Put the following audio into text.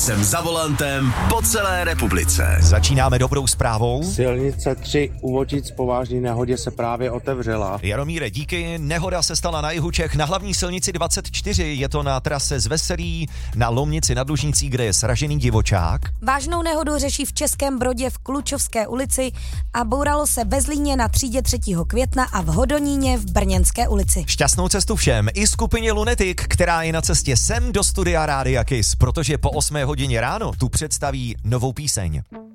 jsem za volantem po celé republice. Začínáme dobrou zprávou. Silnice 3 u Votic po vážné nehodě se právě otevřela. Jaromíre, díky. Nehoda se stala na jihu Čech na hlavní silnici 24. Je to na trase z Veselí na Lomnici nad Lužnicí, kde je sražený divočák. Vážnou nehodu řeší v Českém Brodě v Klučovské ulici a bouralo se ve Zlíně na třídě 3. května a v Hodoníně v Brněnské ulici. Šťastnou cestu všem, i skupině Lunatic, která je na cestě sem do studia Rádia Kiss, protože po 8 hodině ráno tu představí novou píseň.